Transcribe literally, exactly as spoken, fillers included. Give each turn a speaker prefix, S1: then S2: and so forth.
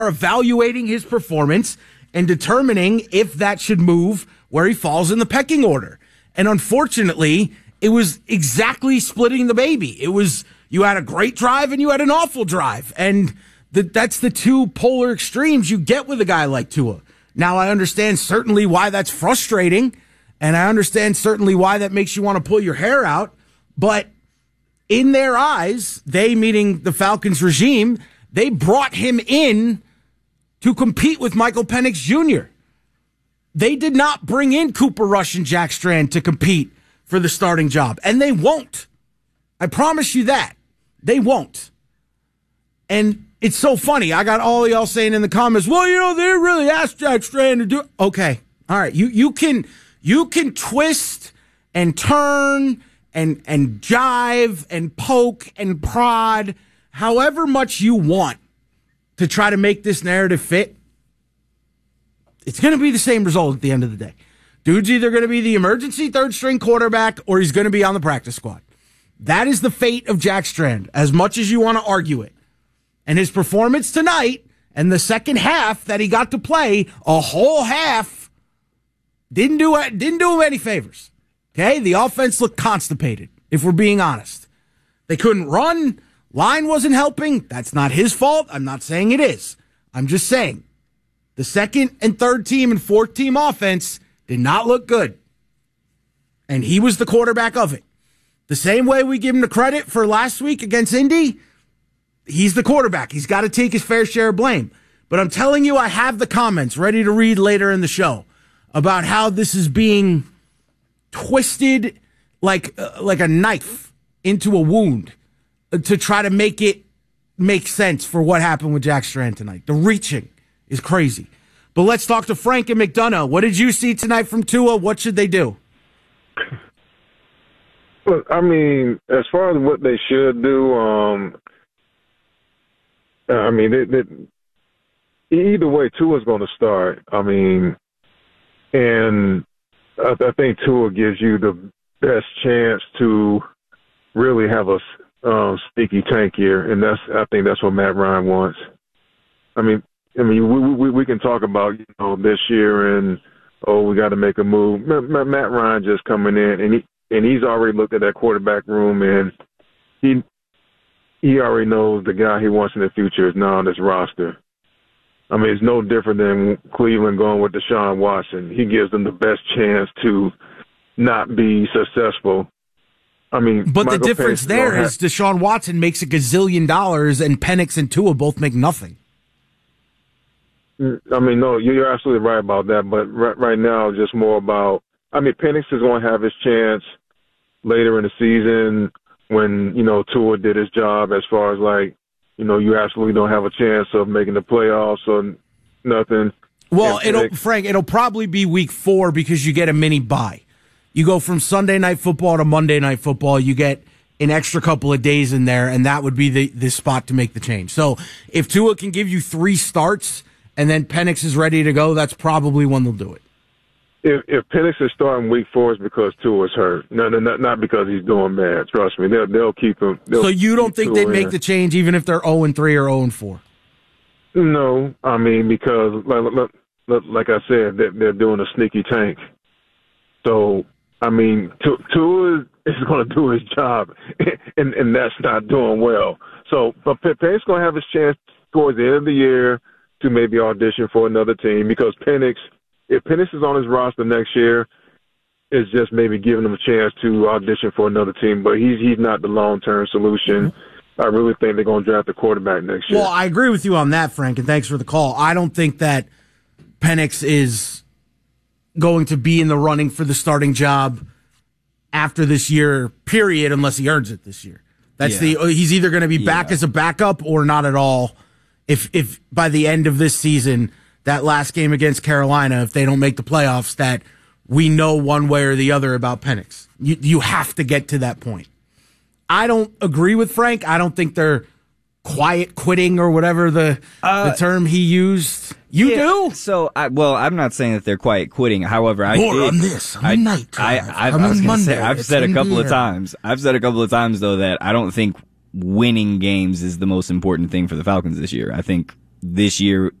S1: evaluating his performance and determining if that should move where he falls in the pecking order. And unfortunately, it was exactly splitting the baby. It was, you had a great drive and you had an awful drive. And the, that's the two polar extremes you get with a guy like Tua. Now, I understand certainly why that's frustrating, and I understand certainly why that makes you want to pull your hair out. But in their eyes, they, meaning the Falcons regime, they brought him in to compete with Michael Penix Junior They did not bring in Cooper Rush and Jack Strand to compete for the starting job, and they won't. I promise you that. They won't. And it's so funny. I got all of y'all saying in the comments, well, you know, they really asked Jack Strand to do it. Okay. All right. You you can you can twist and turn and and jive and poke and prod however much you want to try to make this narrative fit. It's going to be the same result at the end of the day. Dude's either going to be the emergency third string quarterback or he's going to be on the practice squad. That is the fate of Jack Strand, as much as you want to argue it. And his performance tonight and the second half that he got to play, a whole half, didn't do didn't do him any favors. Okay? The offense looked constipated, if we're being honest. They couldn't run. Line wasn't helping. That's not his fault. I'm not saying it is. I'm just saying the second and third team and fourth team offense did not look good. And he was the quarterback of it. The same way we give him the credit for last week against Indy, he's the quarterback. He's got to take his fair share of blame. But I'm telling you, I have the comments ready to read later in the show about how this is being twisted like, uh, like a knife into a wound to try to make it make sense for what happened with Jack Strand tonight. The reaching is crazy. But let's talk to Frank and McDonough. What did you see tonight from Tua? What should they do?
S2: Well, I mean, as far as what they should do, um, I mean, they, they, either way, Tua's going to start. I mean, and I, I think Tua gives you the best chance to really have a um, sneaky tank here, and that's I think that's what Matt Ryan wants. I mean, I mean, we we, we can talk about you know this year and oh we got to make a move. Matt, Matt Ryan just coming in and he and he's already looked at that quarterback room and he he already knows the guy he wants in the future is now on this roster. I mean, it's no different than Cleveland going with Deshaun Watson. He gives them the best chance to not be successful. I mean,
S1: but
S2: Michael
S1: the difference
S2: Penix
S1: there
S2: have,
S1: is Deshaun Watson makes a gazillion dollars and Penix and Tua both make nothing.
S2: I mean, no, you're absolutely right about that. But right, right now, it's just more about, I mean, Penix is going to have his chance later in the season when, you know, Tua did his job as far as like, you know, you absolutely don't have a chance of making the playoffs or nothing.
S1: Well, it'll, Frank, it'll probably be week four because you get a mini bye. You go from Sunday Night Football to Monday Night Football. You get an extra couple of days in there, and that would be the, the spot to make the change. So if Tua can give you three starts and then Penix is ready to go, that's probably when they'll do it.
S2: If, if Penix is starting week four, it's because Tua's hurt. No, no, not, not because he's doing bad. Trust me, they'll they'll keep him. They'll
S1: so you don't think
S2: Tua
S1: they'd make
S2: in.
S1: the change even if they're zero and three or zero and four?
S2: No, I mean because like, like, like I said, they're, they're doing a sneaky tank. So I mean, Tua is going to do his job, and and that's not doing well. So, but Penix going to have his chance towards the end of the year to maybe audition for another team because Penix, if Penix is on his roster next year, it's just maybe giving him a chance to audition for another team. But he's he's not the long-term solution. I really think they're going to draft a quarterback next year.
S1: Well, I agree with you on that, Frank, and thanks for the call. I don't think that Penix is going to be in the running for the starting job after this year, period, unless he earns it this year. That's yeah. the he's either going to be back yeah. as a backup or not at all. If if by the end of this season, that last game against Carolina, if they don't make the playoffs, that we know one way or the other about Penix. You you have to get to that point. I don't agree with Frank. I don't think they're quiet quitting or whatever the uh, the term he used. You
S3: yeah,
S1: do?
S3: So, I, well, I'm not saying that they're quiet quitting. However, I
S1: More
S3: did,
S1: on this on
S3: I,
S1: night
S3: I, I, I, I was going to say, I've said a couple of times. I've said a couple of times though that I don't think winning games is the most important thing for the Falcons this year. I think this year